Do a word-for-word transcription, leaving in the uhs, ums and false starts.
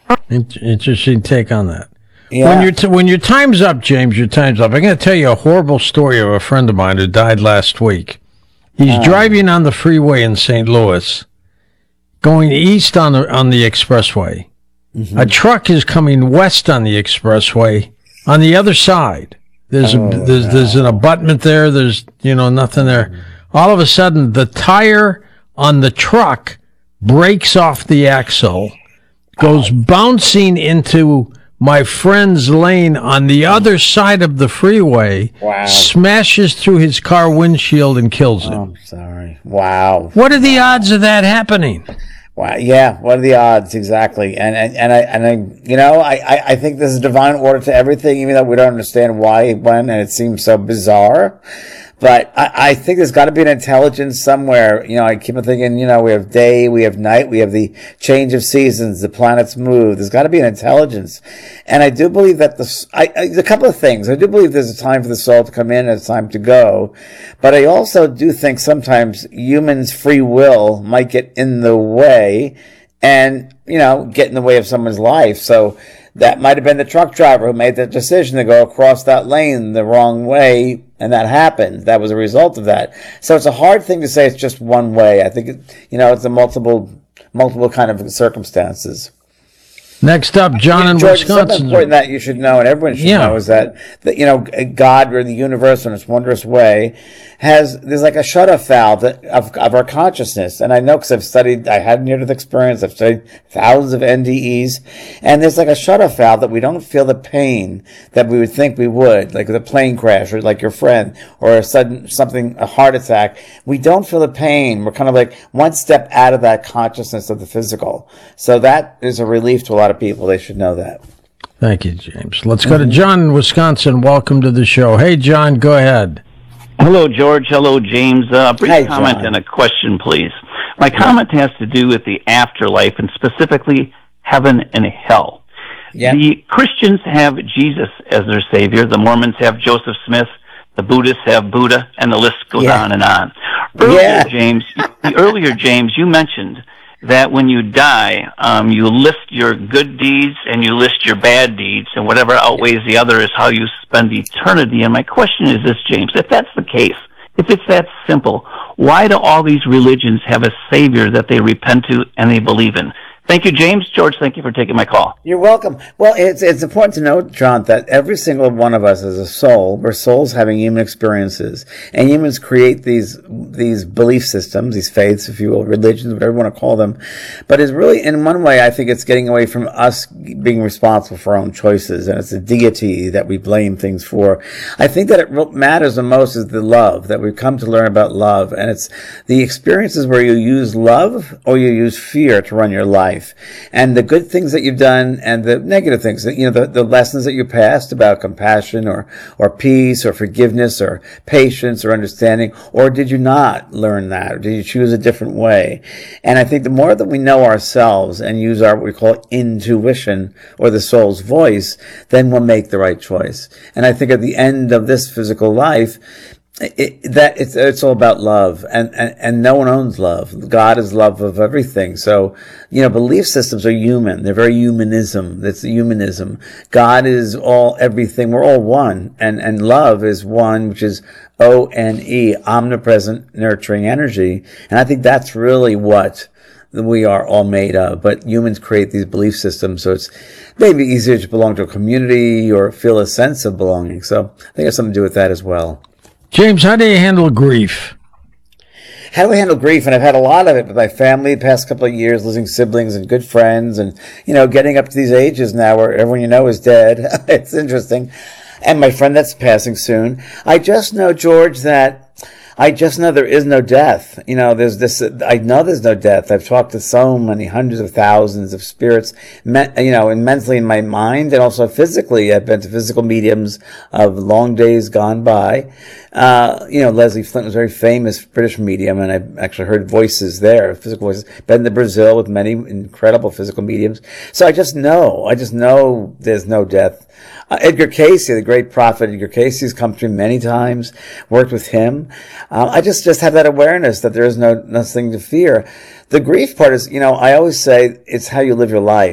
Interesting take on that. Yeah. When your t- when your time's up, James, your time's up. I'm going to tell you a horrible story of a friend of mine who died last week. He's Oh. driving on the freeway in Saint Louis, going east on the on the expressway. Mm-hmm. A truck is coming west on the expressway. On the other side, there's oh, a there's no. there's an abutment there. There's you know nothing there. All of a sudden, the tire on the truck breaks off the axle, goes bouncing into my friend's lane on the other side of the freeway, wow. smashes through his car windshield and kills him. Oh, I'm sorry. Wow. What are the odds of that happening? Wow. Yeah. What are the odds? Exactly. And, and, and I, and I, you know, I, I, I think there's a divine order to everything, even though we don't understand why, when, and it seems so bizarre. But I, I think there's got to be an intelligence somewhere. You know, I keep on thinking, you know, we have day, we have night, we have the change of seasons, the planets move. There's got to be an intelligence. And I do believe that the, I, I, a couple of things. I do believe there's a time for the soul to come in and a time to go. But I also do think sometimes humans' free will might get in the way and, you know, get in the way of someone's life. So that might have been the truck driver who made the decision to go across that lane the wrong way, and that happened. That was a result of that. So it's a hard thing to say it's just one way. I think, it, you know, it's a multiple, multiple kind of circumstances. Next up, John in George, Wisconsin. Something important that you should know, and everyone should Yeah. know, is that, that, you know, God or the universe in its wondrous way has, there's like a shut-off valve that, of, of our consciousness. And I know because I've studied, I had near-death experience, I've studied thousands of N D Es, and there's like a shut-off valve that we don't feel the pain that we would think we would, like with a plane crash, or like your friend, or a sudden something, a heart attack. We don't feel the pain. We're kind of like one step out of that consciousness of the physical. So that is a relief to a lot of people. They should know that. Thank you, James. Let's go to John in Wisconsin. Welcome to the show. Hey, John, go ahead. Hello, George. Hello, James. Uh, brief Hi, comment John. and a question, please. My comment has to do with the afterlife and specifically heaven and hell. Yeah. The Christians have Jesus as their savior. The Mormons have Joseph Smith. The Buddhists have Buddha, and the list goes Yeah. on and on. Earlier, Yeah. James, earlier, James, you mentioned that when you die, um, you list your good deeds and you list your bad deeds, and whatever outweighs the other is how you spend eternity. And my question is this, James, if that's the case, if it's that simple, why do all these religions have a savior that they repent to and they believe in? Thank you, James. George, thank you for taking my call. You're welcome. Well, it's it's important to note, John, that every single one of us is a soul. We're souls having human experiences, and humans create these these belief systems, these faiths, if you will, religions, whatever you want to call them. But it's really, in one way, I think it's getting away from us being responsible for our own choices, and it's a deity that we blame things for. I think that it matters the most is the love, that we've come to learn about love, and it's the experiences where you use love or you use fear to run your life. And the good things that you've done and the negative things, that you know, the, the lessons that you passed about compassion or, or peace or forgiveness or patience or understanding, or did you not learn that? Or did you choose a different way? And I think the more that we know ourselves and use our, what we call intuition or the soul's voice, then we'll make the right choice. And I think at the end of this physical life, It, that it's it's all about love, and, and and no one owns love. God is love of everything. So, you know, belief systems are human. They're very humanism. That's humanism. God is all everything. We're all one, and and love is one, which is O N E, omnipresent, nurturing energy. And I think that's really what we are all made of. But humans create these belief systems, so it's maybe easier to belong to a community or feel a sense of belonging. So I think it has something to do with that as well. James, how do you handle grief? How do I handle grief? And I've had a lot of it with my family the past couple of years, losing siblings and good friends, and, you know, getting up to these ages now where everyone you know is dead. It's interesting. And my friend that's passing soon. I just know, George, that I just know there is no death. You know, there's this, I know there's no death. I've talked to so many hundreds of thousands of spirits, you know, and mentally in my mind and also physically. I've been to physical mediums of long days gone by. Uh, you know, Leslie Flint was a very famous British medium, and I've actually heard voices there, physical voices. Been to Brazil with many incredible physical mediums. So I just know, I just know there's no death. Uh, Edgar Cayce, the great prophet Edgar Cayce, has come through many times, worked with him. Uh, I just, just have that awareness that there is no, nothing to fear. The grief part is, you know, I always say it's how you live your life.